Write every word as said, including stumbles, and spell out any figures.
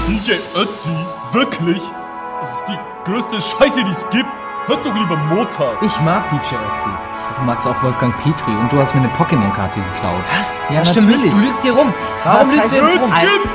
D J Ötzi? Wirklich? Das ist die größte Scheiße, die es gibt. Hört doch lieber Mozart. Ich mag D J Ötzi. Du magst auch Wolfgang Petri und du hast mir eine Pokémon-Karte geklaut. Was? Ja, Das stimmt natürlich. nicht. Du lügst hier rum. Warum Was lügst du heißt jetzt rum? Gib